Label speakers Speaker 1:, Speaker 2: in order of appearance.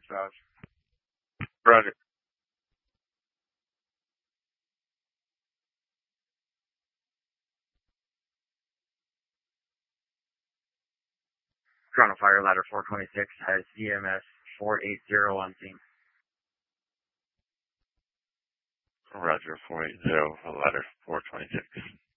Speaker 1: south.
Speaker 2: Roger.
Speaker 1: Toronto Fire Ladder 426 has CMS 480 on scene.
Speaker 2: Roger, 480, ladder 426.